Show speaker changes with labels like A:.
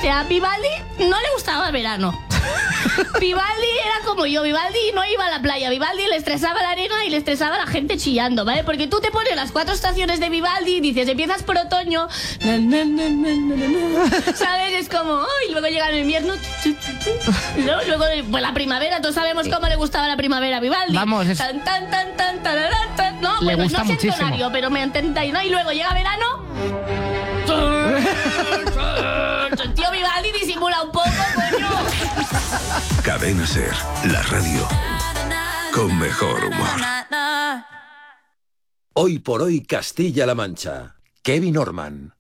A: sea, Vivaldi no le gustaba el verano. Vivaldi era como yo, Vivaldi no iba a la playa, Vivaldi le estresaba la arena y le estresaba a la gente chillando, ¿vale? Porque tú te pones las 4 estaciones de Vivaldi y dices, empiezas por otoño, ¿sabes? Es como, y luego llega el invierno, luego pues la primavera, todos sabemos cómo le gustaba la primavera a Vivaldi.
B: Vamos, es...
A: tan, tan, tan, tan, tararán, tan. No,
B: le
A: bueno,
B: gusta
A: no sé
B: muchísimo.
A: entonario, pero me entendáis, ¿no? Y luego llega verano. El tío Vivaldi disimula un poco, coño.
C: Cadena Ser, la radio con mejor humor. Hoy por hoy Castilla-La Mancha. Kevin Orman.